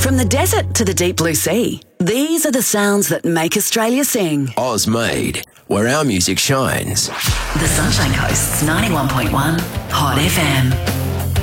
From the desert to the deep blue sea, these are the sounds that make Australia sing. Oz Made, where our music shines. The Sunshine Coast's 91.1 Hot FM.